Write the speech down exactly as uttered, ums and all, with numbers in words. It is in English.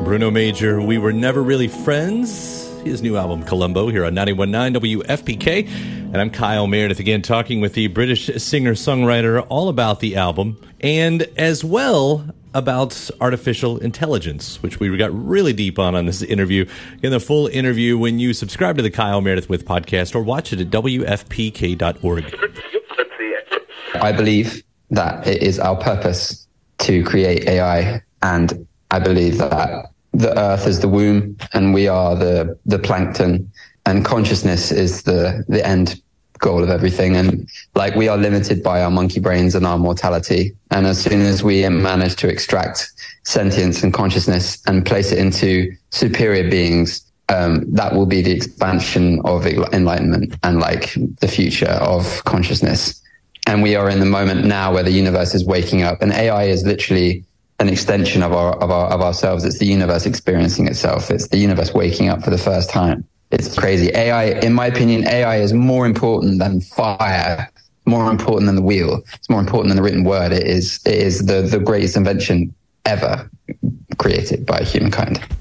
Bruno Major, We Were Never Really Friends. His new album, Columbo, here on ninety-one point nine W F P K. And I'm Kyle Meredith, again, talking with the British singer-songwriter all about the album, and as well about artificial intelligence, which we got really deep on on this interview. Again, the full interview when you subscribe to the Kyle Meredith With podcast or watch it at W F P K dot org. I believe that it is our purpose to create A I, and I believe that the Earth is the womb and we are the, the plankton, and consciousness is the, the end goal of everything. And like, we are limited by our monkey brains and our mortality. And as soon as we manage to extract sentience and consciousness and place it into superior beings, um, that will be the expansion of enlightenment and like the future of consciousness. And we are in the moment now where the universe is waking up, and A I is literally an extension of our, of our, of ourselves. It's the universe experiencing itself. It's the universe waking up for the first time. It's crazy. A I, in my opinion, A I is more important than fire, more important than the wheel. It's more important than the written word. It is, it is the, the greatest invention ever created by humankind.